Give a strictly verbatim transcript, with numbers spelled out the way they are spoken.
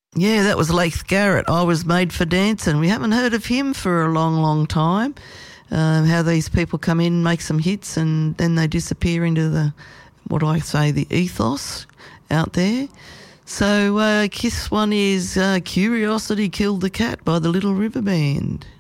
Yeah, that was Leith Garrett. I Was Made for Dancing. We haven't heard of him for a long, long time. Um, how these people come in, make some hits, and then they disappear into the, what do I say, the ethos out there. So uh, Kiss one is uh, Curiosity Killed the Cat by the Little River Band.